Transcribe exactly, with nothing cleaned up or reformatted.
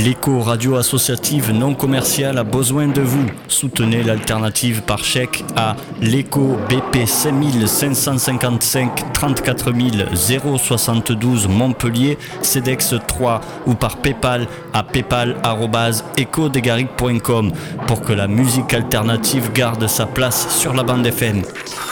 L'écho radio associative non commerciale a besoin de vous. Soutenez l'alternative par chèque à l'écho B P cinq cinq cinq cinq trente-quatre mille soixante-douze Montpellier, CEDEX trois ou par Paypal à paypal arobase echo degaric point com pour que la musique alternative garde sa place sur la bande F M.